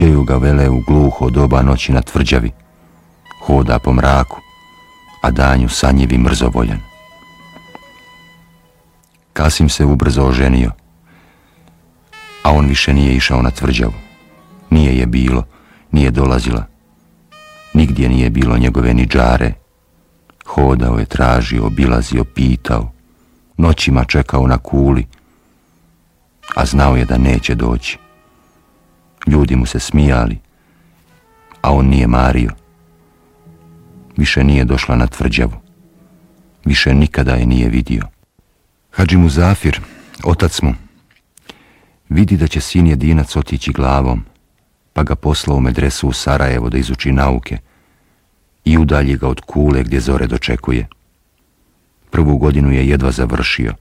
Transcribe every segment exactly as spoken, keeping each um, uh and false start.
Jeju ga vele u gluho doba noći na tvrđavi, hoda po mraku, a danju sanjiv i mrzovoljan. Kasim se ubrzo oženio, a on više nije išao na tvrđavu. Nije je bilo, nije dolazila. Nigdje nije bilo njegove ni džare. Hodao je, tražio, obilazio, pitao. Noćima čekao na kuli, a znao je da neće doći. Ljudi mu se smijali, a on nije mario. Više nije došla na tvrđavu. Više nikada je nije vidio. Hadži Muzafir, otac mu, vidi da će sin jedinac otići glavom, pa ga posla u medresu u Sarajevo da izuči nauke i udalji ga od kule gdje zore dočekuje. Prvu godinu je jedva završio,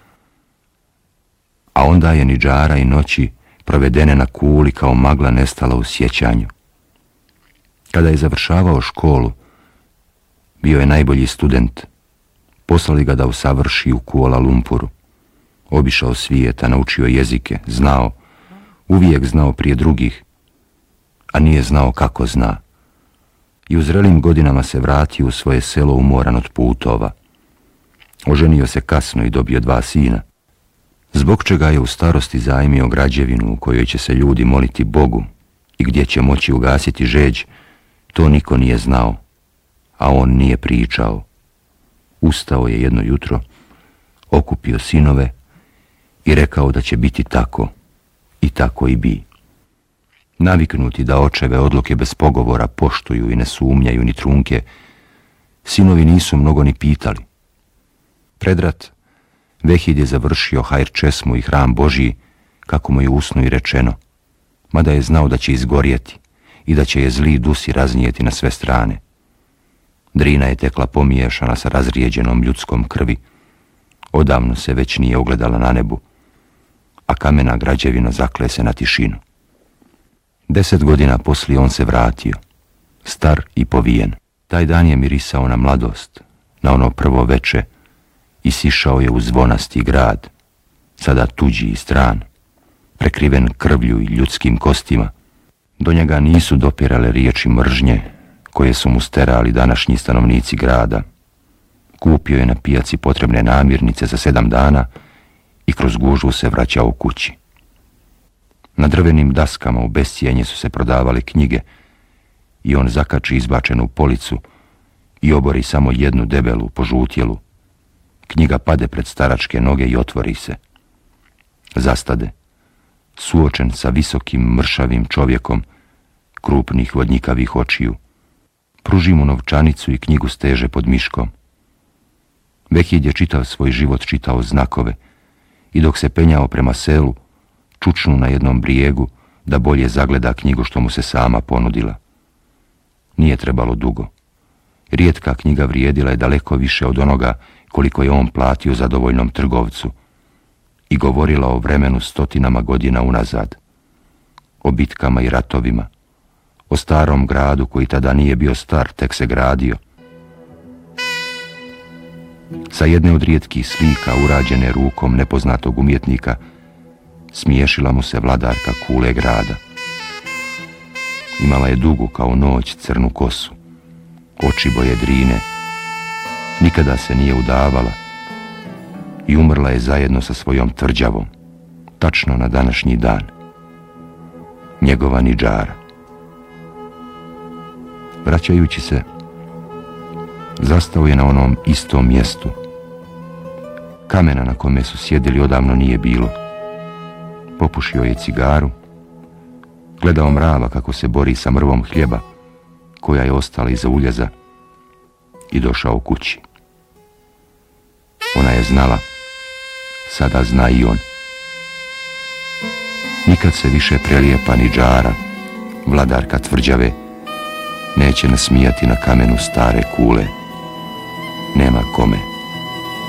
a onda je ni džara i noći provedene na kuli kao magla nestala u sjećanju. Kada je završavao školu, bio je najbolji student. Poslali ga da usavrši u Kuala Lumpuru. Obišao svijeta, naučio jezike, znao, uvijek znao prije drugih, a nije znao kako zna. I u zrelim godinama se vratio u svoje selo umoran od putova. Oženio se kasno i dobio dva sina, zbog čega je u starosti zajmio građevinu u kojoj će se ljudi moliti Bogu i gdje će moći ugasiti žeđ, to niko nije znao, a on nije pričao. Ustao je jedno jutro, okupio sinove i rekao da će biti tako, i tako i bi. Naviknuti da očeve odluke bez pogovora poštuju i ne sumnjaju ni trunke, sinovi nisu mnogo ni pitali. Predrat, Vehid je završio hajr česmu i hram Božji, kako mu je usnu i rečeno, mada je znao da će izgorjeti i da će je zli dusi raznijeti na sve strane. Drina je tekla pomiješana sa razrijeđenom ljudskom krvi, odavno se već nije ogledala na nebu, a kamena građevina zakle se na tišinu. Deset godina poslije on se vratio, star i povijen. Taj dan je mirisao na mladost, na ono prvo veče, i sišao je u zvonasti grad, sada tuđi i stran, prekriven krvlju i ljudskim kostima. Do njega nisu dopirale riječi mržnje, koje su mu sterali današnji stanovnici grada. Kupio je na pijaci potrebne namirnice za sedam dana i kroz gužvu se vraćao kući. Na drvenim daskama u bescijenje su se prodavale knjige i on zakači izbačenu policu i obori samo jednu debelu, požutjelu. Knjiga pade pred staračke noge i otvori se. Zastade, suočen sa visokim mršavim čovjekom, krupnih vodnikavih očiju. Pruži mu novčanicu i knjigu steže pod miškom. Vehid je čitav svoj život čitao znakove i dok se penjao prema selu, čučnu na jednom brijegu da bolje zagleda knjigu što mu se sama ponudila. Nije trebalo dugo. Rijetka knjiga vrijedila je daleko više od onoga koliko je on platio zadovoljnom trgovcu i govorila o vremenu stotinama godina unazad, o bitkama i ratovima, o starom gradu koji tada nije bio star, tek se gradio. Sa jedne od rijetkih slika urađene rukom nepoznatog umjetnika smiješila mu se vladarka kule grada. Imala je dugu kao noć crnu kosu, oči boje drine, nikada se nije udavala i umrla je zajedno sa svojom tvrđavom, tačno na današnji dan. Njegova niđara. Vraćajući se, zastao je na onom istom mjestu. Kamena na kome su sjedili odavno nije bilo. Popušio je cigaru, gledao mrava kako se bori sa mrvom hljeba koja je ostala iza uljeza i došao kući. Ona je znala, sada zna i on. Nikad se više prelijepa niđara, vladarka tvrđave, neće nasmijati na kamenu stare kule. Nema kome.